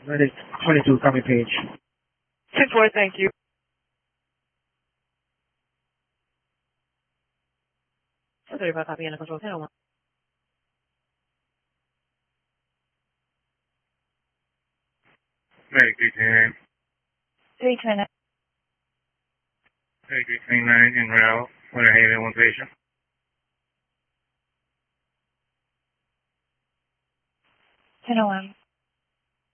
Medic 22, copy page. 10-4, thank you. Sorry about copy and control 10-1. Medic 329. 329. Medic 329 en route. Winter Haven, one patient. 10-1.